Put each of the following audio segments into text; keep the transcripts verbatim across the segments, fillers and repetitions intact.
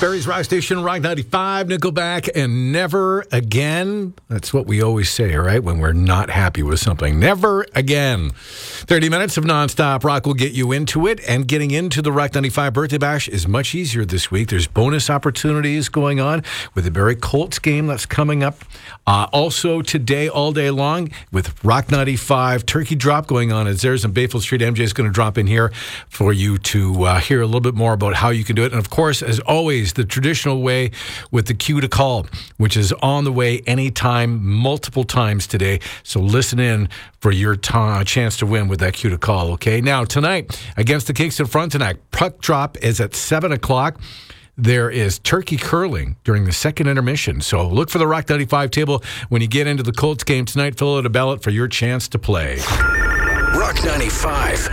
Barry's Rock Station, Rock ninety-five, Nickelback, and Never Again. That's what we always say, right? When we're not happy with something. Never again. thirty minutes of nonstop rock will get you into it, and getting into the Rock ninety-five Birthday Bash is much easier this week. There's bonus opportunities going on with the Barrie Colts game that's coming up. Uh, also today, all day long, with Rock ninety-five Turkey Drop going on at Zehrs on Bayfield Street. M J is going to drop in here for you to uh, hear a little bit more about how you can do it. And of course, as always, the traditional way with the cue to call, which is on the way anytime, multiple times today. So listen in for your t- chance to win with that cue to call, okay? Now, tonight, against the Kingston Frontenac, puck drop is at seven o'clock. There is turkey curling during the second intermission. So look for the Rock ninety-five table when you get into the Colts game tonight. Fill out a ballot for your chance to play. Rock ninety-five.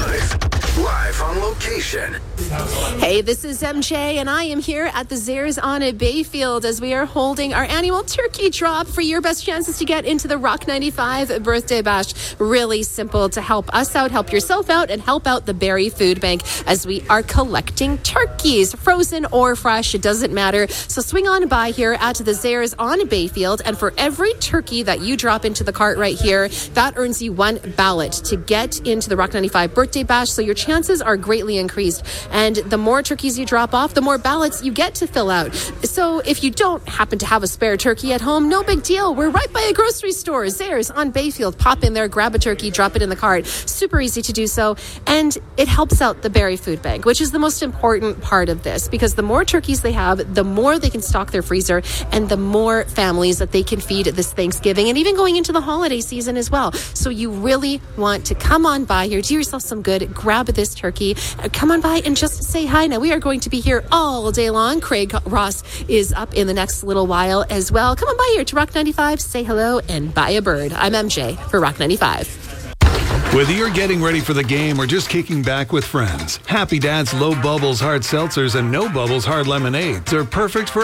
Live on location. Hey, this is M J, and I am here at the Zehrs on Bayfield as we are holding our annual turkey drop for your best chances to get into the Rock ninety-five Birthday Bash. Really simple to help us out, help yourself out, and help out the Barrie Food Bank as we are collecting turkeys, frozen or fresh, it doesn't matter. So swing on by here at the Zehrs on Bayfield, and for every turkey that you drop into the cart right here, that earns you one ballot to get into the Rock ninety-five Birthday Bash. So your chances are greatly increased. And the more turkeys you drop off, the more ballots you get to fill out. So if you don't happen to have a spare turkey at home, no big deal. We're right by a grocery store, Zehrs on Bayfield. Pop in there, grab a turkey, drop it in the cart. Super easy to do so. And it helps out the Barrie Food Bank, which is the most important part of this, because the more turkeys they have, the more they can stock their freezer, and the more families that they can feed this Thanksgiving and even going into the holiday season as well. So you really want to come on by here, do yourself some good, grab this turkey, come on by and just say hi. Now, we are going to be here all day long. Craig Ross is up in the next little while as well. Come on by here to Rock ninety-five, say hello, and buy a bird. I'm M J for Rock ninety-five. Whether you're getting ready for the game or just kicking back with friends, Happy Dad's Low Bubbles Hard Seltzers and No Bubbles Hard Lemonades are perfect for